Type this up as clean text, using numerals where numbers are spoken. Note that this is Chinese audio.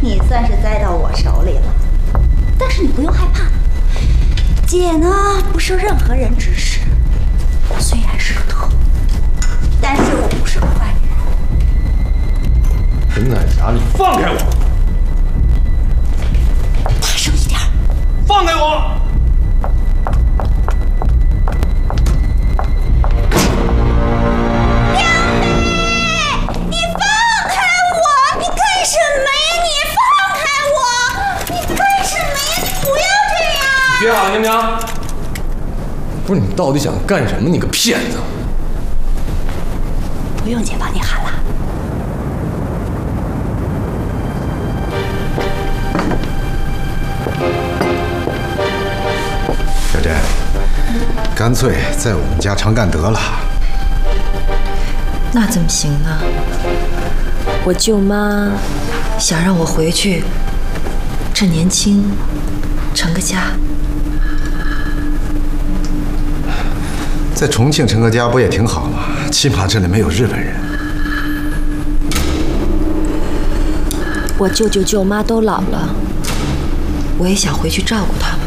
你算是栽到我手里了。但是你不用害怕，姐呢不受任何人指使。我虽然是个特务，但是我不是个坏人。 陈彩霞，你放开我！ 大声一点！ 放开我！ 杨梅，你放开我！你干什么呀？你放开我！你干什么呀？你不要这样！ 别喊了，行不行？不是你到底想干什么？你个骗子！ 不用姐帮你喊了。 小珍，干脆在我们家常干得了。 那怎么行呢？我舅妈想让我回去，趁年轻成个家。 在重庆成个家不也挺好吗？起码这里没有日本人。 我舅舅舅妈都老了，我也想回去照顾他们。